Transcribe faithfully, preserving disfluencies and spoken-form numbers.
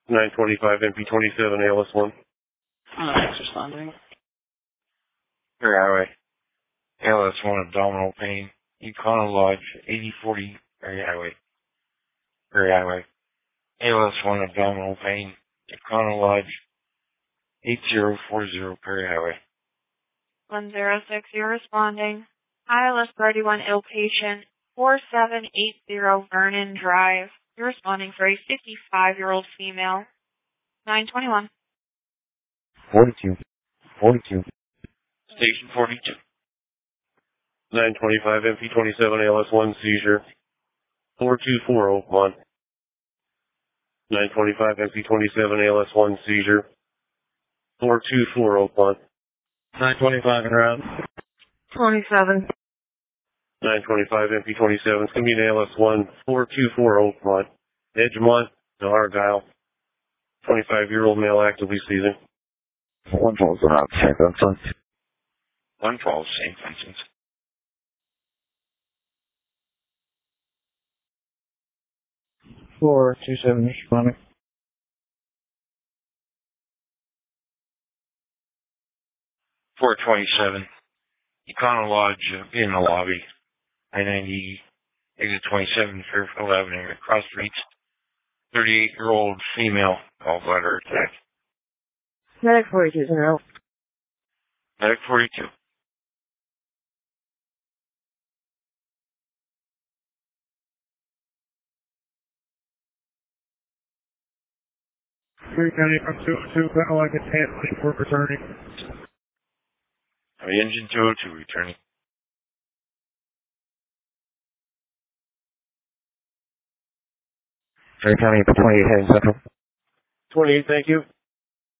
nine twenty-five M P twenty-seven A L S one. Uh, X responding. Prairie Highway. A L S one abdominal pain. Econo Lodge, eighty forty Prairie Highway. Prairie Highway. A L S one abdominal pain. Econo Lodge, eight zero four zero Prairie Highway. one zero six, you're responding. I L S thirty-one ill patient, four seven eight zero Vernon Drive. You're responding for a fifty-five-year-old female. nine twenty-one. forty-two. forty-two. Station forty-two. nine twenty-five M P twenty-seven A L S one seizure. four two four Oakmont. nine twenty-five M P twenty-seven A L S one seizure. four two four Oakmont. nine twenty-five and around. twenty-seven. nine twenty-five M P twenty-seven, it's going to be an A L S one, four two four Oakmont. Edgemont to Argyle. twenty-five-year-old male actively seizing. one twelve around Saint Vincent. one twelve Saint Vincent. four two seven responding. four twenty-seven. Econo Lodge uh, in the lobby. I ninety, exit twenty-seven, Fairfield Avenue, across streets. thirty-eight-year-old female gallbladder attack. Medic forty-two is now. Medic forty-two. Three County from two oh two, but like it's handling for returning. The engine two oh two returning. Three County for twenty-eight, heading central. twenty-eight, thank you.